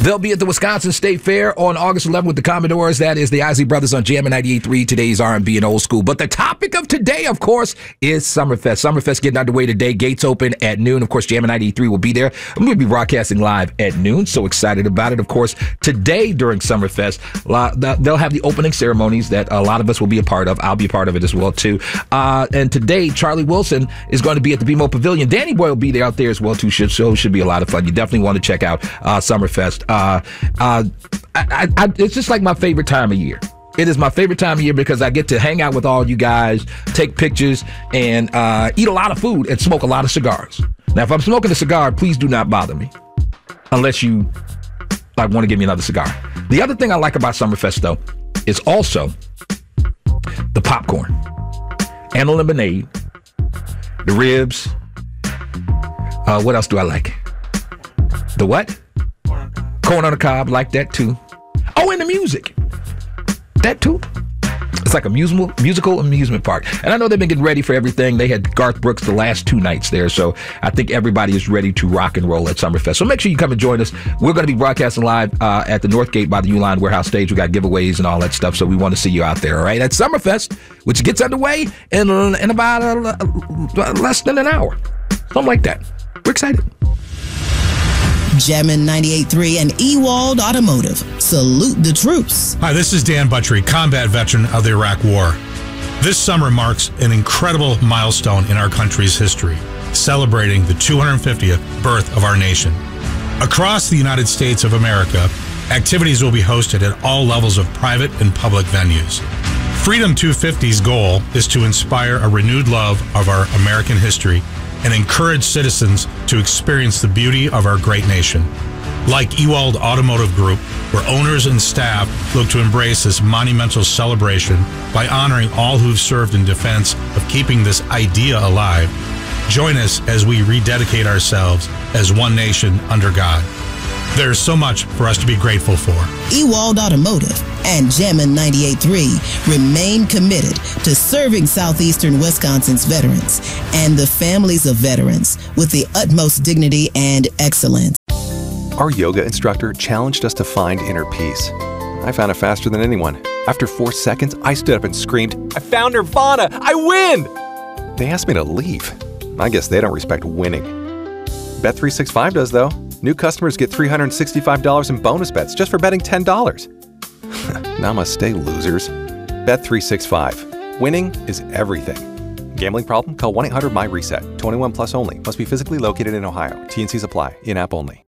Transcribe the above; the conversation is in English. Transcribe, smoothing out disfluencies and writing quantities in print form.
They'll be at the Wisconsin State Fair on August 11th with the Commodores. That is the Isley Brothers on Jammin' 98.3, today's R&B and old school. But the topic of today, of course, is Summerfest. Summerfest getting underway today. Gates open at noon. Of course, Jammin' 98.3 will be there. I'm going to be broadcasting live at noon. So excited about it. Of course, today during Summerfest, they'll have the opening ceremonies that a lot of us will be a part of. I'll be a part of it as well, too. And today, Charlie Wilson is going to be at the BMO Pavilion. Danny Boy will be there out there as well, too. Should be a lot of fun. You definitely want to check out Summerfest. It's just like my favorite time of year. It is my favorite time of year because I get to hang out with all you guys, take pictures, and eat a lot of food and smoke a lot of cigars. Now, if I'm smoking a cigar, please do not bother me unless you want to give me another cigar. The other thing I like about Summerfest, though, is also the popcorn and the lemonade, the ribs. What else do I like? The what? Corn on the cob, like that too. Oh, and the music. That too. It's like a musical amusement park. And I know they've been getting ready for everything. They had Garth Brooks the last 2 nights there. So I think everybody is ready to rock and roll at Summerfest. So make sure you come and join us. We're going to be broadcasting live at the Northgate by the Uline Warehouse stage. We got giveaways and all that stuff. So we want to see you out there. All right. At Summerfest, which gets underway in about less than an hour. Something like that. We're excited. Jammin' 98.3 and Ewald Automotive. Salute the troops. Hi, this is Dan Buttrey, combat veteran of the Iraq War. This summer marks an incredible milestone in our country's history, celebrating the 250th birth of our nation. Across the United States of America, activities will be hosted at all levels of private and public venues. Freedom 250's goal is to inspire a renewed love of our American history and encourage citizens to experience the beauty of our great nation. Like Ewald Automotive Group, where owners and staff look to embrace this monumental celebration by honoring all who've served in defense of keeping this idea alive, join us as we rededicate ourselves as one nation under God. There's so much for us to be grateful for. Ewald Automotive and Jammin' 98.3 remain committed to serving Southeastern Wisconsin's veterans and the families of veterans with the utmost dignity and excellence. Our yoga instructor challenged us to find inner peace. I found it faster than anyone. After 4 seconds, I stood up and screamed, "I found Nirvana! I win!" They asked me to leave. I guess they don't respect winning. Bet365 does, though. New customers get $365 in bonus bets just for betting $10. Namaste, losers. Bet365. Winning is everything. Gambling problem? Call 1-800-MY-RESET. 21 plus only. Must be physically located in Ohio. T&Cs apply. In-app only.